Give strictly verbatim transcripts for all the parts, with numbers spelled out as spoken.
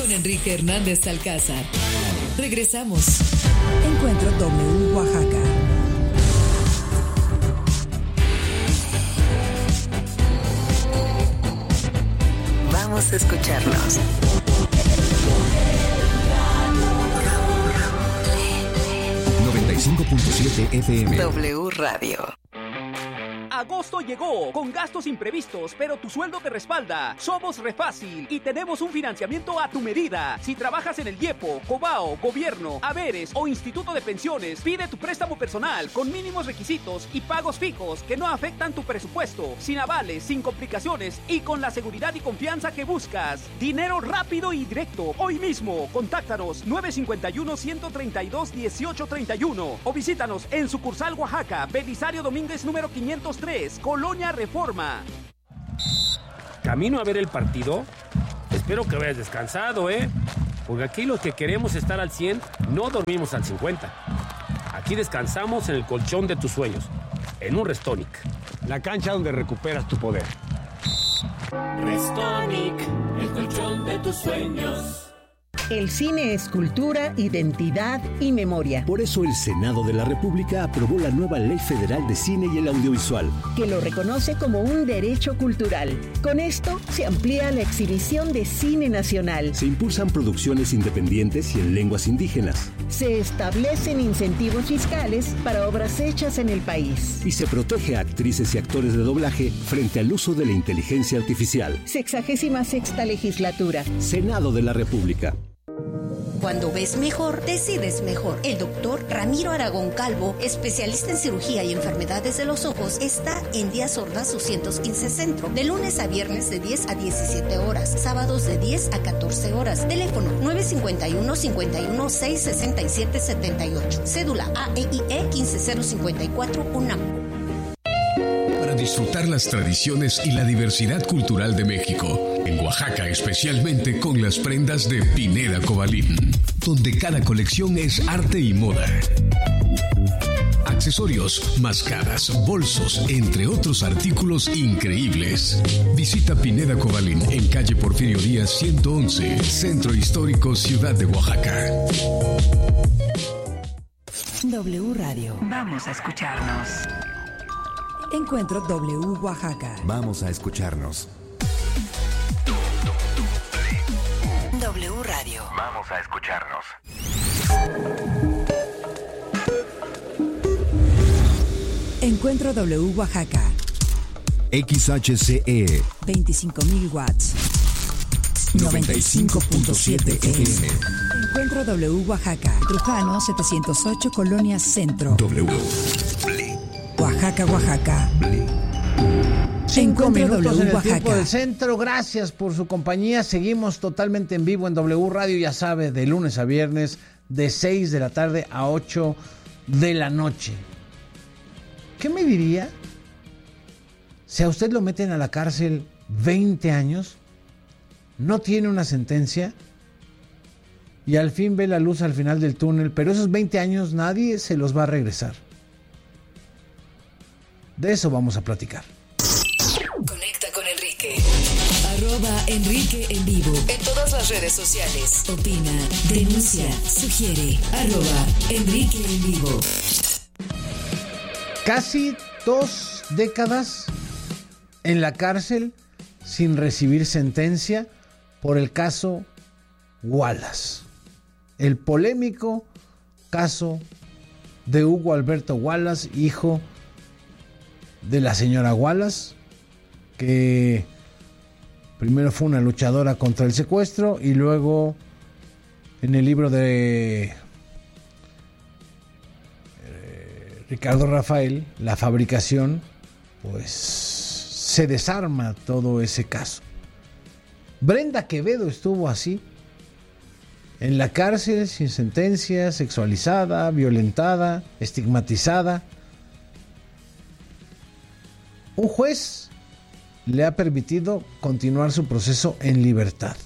con Enrique Hernández Alcázar. Regresamos. Encuentro W Oaxaca. Vamos a escucharnos. noventa y cinco punto siete F M. W Radio. Agosto llegó con gastos imprevistos, pero tu sueldo te respalda. Somos Refácil y tenemos un financiamiento a tu medida. Si trabajas en el IEPO, Cobao, Gobierno, Haberes o Instituto de Pensiones, pide tu préstamo personal con mínimos requisitos y pagos fijos que no afectan tu presupuesto, sin avales, sin complicaciones y con la seguridad y confianza que buscas. Dinero rápido y directo. Hoy mismo, contáctanos nueve cinco uno, uno tres dos, uno ocho tres uno o visítanos en sucursal Oaxaca, Belisario Domínguez número quinientos tres, Colonia Reforma. ¿Camino a ver el partido? Espero que vayas descansado, ¿eh? Porque aquí los que queremos estar al cien, no dormimos al cincuenta. Aquí descansamos en el colchón de tus sueños, en un Restonic. La cancha donde recuperas tu poder. Restonic, el colchón de tus sueños. El cine es cultura, identidad y memoria. Por eso el Senado de la República aprobó la nueva Ley Federal de Cine y el Audiovisual, que lo reconoce como un derecho cultural. Con esto se amplía la exhibición de cine nacional. Se impulsan producciones independientes y en lenguas indígenas. Se establecen incentivos fiscales para obras hechas en el país. Y se protege a actrices y actores de doblaje frente al uso de la inteligencia artificial. Sexagésima sexta legislatura. Senado de la República. Cuando ves mejor, decides mejor. El doctor Ramiro Aragón Calvo, especialista en cirugía y enfermedades de los ojos, está en Díaz Ordaz doscientos quince Centro, de lunes a viernes de diez a diecisiete horas, sábados de diez a catorce horas. Teléfono nueve cinco uno, cinco uno seis, seis siete siete ocho. Cédula A E I E uno cinco cero cinco cuatro UNAM. Para disfrutar las tradiciones y la diversidad cultural de México, en Oaxaca especialmente con las prendas de Pineda Cobalín, donde cada colección es arte y moda. Accesorios, máscaras, bolsos, entre otros artículos increíbles. Visita Pineda Cobalín en calle Porfirio Díaz ciento once, Centro Histórico, Ciudad de Oaxaca. W Radio. Vamos a escucharnos. Encuentro W Oaxaca. Vamos a escucharnos. W Radio. Vamos a escucharnos. Encuentro W Oaxaca. X H C E. veinticinco mil watts. noventa y cinco punto siete F M. Encuentro W Oaxaca. Trujano setecientos ocho, Colonia Centro. W. Oaxaca, Oaxaca. Cinco minutos W en el Oaxaca. tiempo del centro. Gracias por su compañía. Seguimos totalmente en vivo en W Radio, ya sabe, de lunes a viernes, de seis de la tarde a ocho de la noche. ¿Qué me diría si a usted lo meten a la cárcel veinte años, no tiene una sentencia y al fin ve la luz al final del túnel, pero esos veinte años nadie se los va a regresar? De eso vamos a platicar. Conecta con Enrique. Arroba Enrique en vivo. En todas las redes sociales. Opina, denuncia, sugiere. Arroba Enrique en vivo. Casi dos décadas en la cárcel sin recibir sentencia por el caso Wallace. El polémico caso de Hugo Alberto Wallace, hijo de la señora Wallace, que primero fue una luchadora contra el secuestro y luego en el libro de eh, Ricardo Rafael, La fabricación, pues se desarma todo ese caso. Brenda Quevedo estuvo así, en la cárcel, sin sentencia, sexualizada, violentada, estigmatizada. Un juez le ha permitido continuar su proceso en libertad.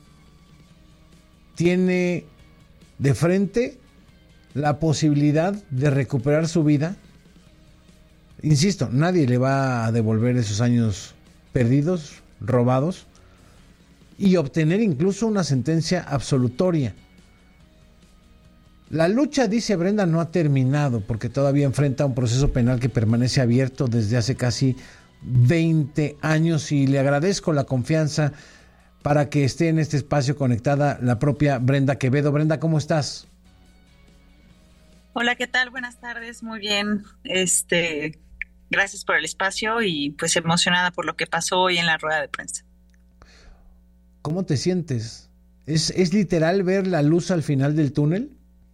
Tiene de frente la posibilidad de recuperar su vida. Insisto, nadie le va a devolver esos años perdidos, robados, y obtener incluso una sentencia absolutoria. La lucha, dice Brenda, no ha terminado porque todavía enfrenta un proceso penal que permanece abierto desde hace casi veinte años, y le agradezco la confianza para que esté en este espacio conectada la propia Brenda Quevedo. Brenda, ¿cómo estás? Hola, ¿qué tal? Buenas tardes, muy bien. Este, gracias por el espacio y pues emocionada por lo que pasó hoy en la rueda de prensa. ¿Cómo te sientes? ¿Es, es literal ver la luz al final del túnel?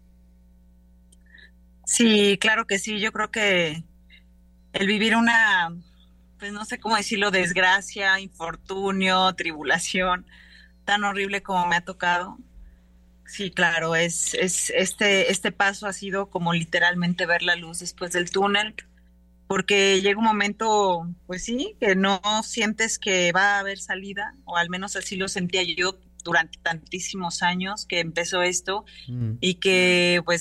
Sí, claro que sí. Yo creo que el vivir una, pues no sé cómo decirlo, desgracia, infortunio, tribulación, tan horrible como me ha tocado. Sí, claro, es, es este, este paso ha sido como literalmente ver la luz después del túnel, porque llega un momento, pues sí, que no sientes que va a haber salida, o al menos así lo sentía yo durante tantísimos años que empezó esto, mm. y que pues